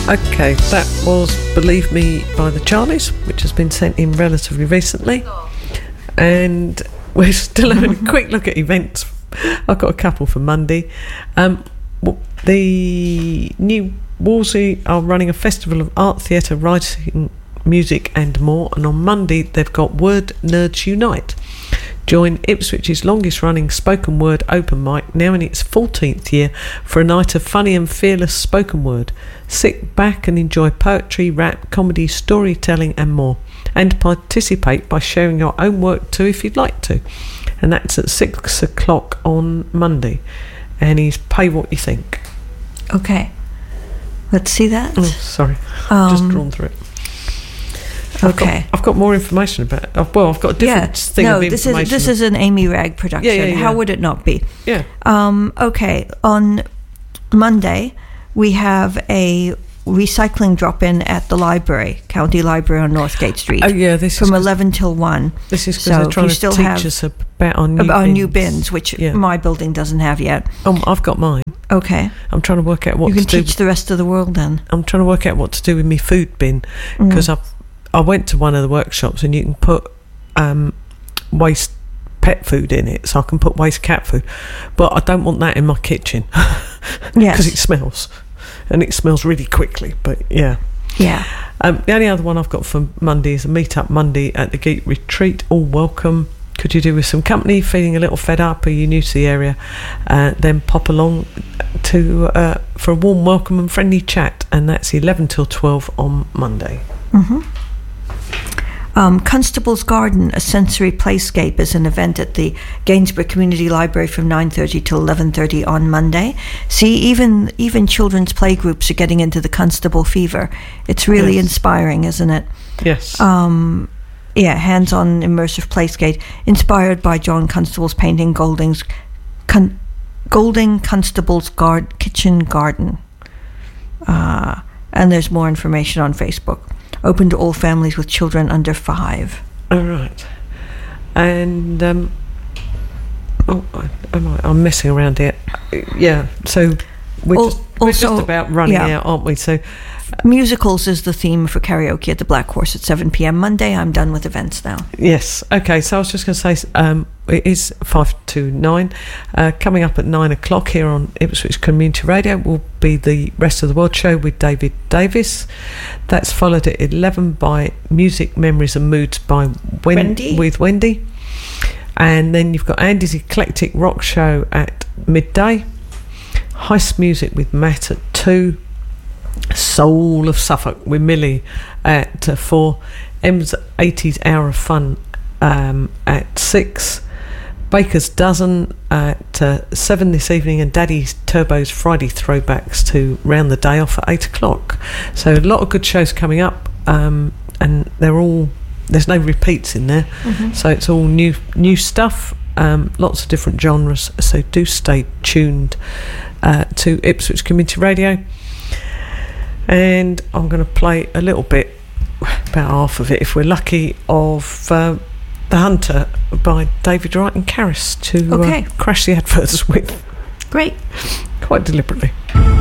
Okay, that was Believe Me by the Charlies, which has been sent in relatively recently. And we're still having a quick look at events. I've got a couple for Monday. The New Wolsey are running a festival of art, theatre, writing, music and more. And on Monday, they've got Word Nerds Unite. Join Ipswich's longest running spoken word open mic, now in its 14th year, for a night of funny and fearless spoken word. Sit back and enjoy poetry, rap, comedy, storytelling and more. And participate by sharing your own work too if you'd like to. And that's at 6 o'clock on Monday. And he's Pay What You Think. Okay. Let's see that. Oh, sorry. Just drawn through it. I've got more information about it. I've got a different thing of information. This is an Amy Ragg production. Yeah. How would it not be? Yeah. Okay. On Monday, we have a recycling drop-in at the library, County Library on Northgate Street. Oh, yeah. This from 11 till 1. This is because they're trying to teach us about our new bins. Which my building doesn't have yet. I've got mine. Okay. I'm trying to work out what you can teach the rest of the world then. I'm trying to work out what to do with my food bin, because I went to one of the workshops and you can put waste pet food in it, so I can put waste cat food, but I don't want that in my kitchen because it smells, and it smells really quickly. But the only other one I've got for Monday is a meet-up Monday at the Geek Retreat. All welcome. Could you do with some company? Feeling a little fed up? Are you new to the area? Then pop along to for a warm welcome and friendly chat, and that's 11 till 12 on Monday. Constable's Garden, a sensory playscape, is an event at the Gainsborough Community Library from 9:30 till 11:30 on Monday. See, even children's playgroups are getting into the Constable fever. It's really inspiring, isn't it? Yes. Hands-on immersive playscape inspired by John Constable's painting Golding Constable's Kitchen Garden. And there's more information on Facebook. Open to all families with children under 5. All right. And I'm messing around here. Yeah. So we're just about running out, aren't we? So musicals is the theme for karaoke at the Black Horse at 7 p.m. Monday. I'm done with events now. Yes. Okay. So I was just going to say it is 5 to 9. Coming up at 9 o'clock here on Ipswich Community Radio will be the Rest of the World show with David Davis. That's followed at 11 by Music, Memories and Moods by Wendy. And then you've got Andy's Eclectic Rock Show at midday. Heist Music with Matt at 2. Soul of Suffolk with Millie at 4. M's 80s Hour of Fun at 6. Baker's Dozen at 7 this evening, and Daddy's Turbo's Friday Throwbacks to round the day off at 8 o'clock. So a lot of good shows coming up, and there's no repeats in there, so it's all new stuff, lots of different genres, so do stay tuned to Ipswich Community Radio. And I'm going to play a little bit, about half of it if we're lucky, of The Hunter by David Wright and Caris to crash the adverts with. Great. Quite deliberately.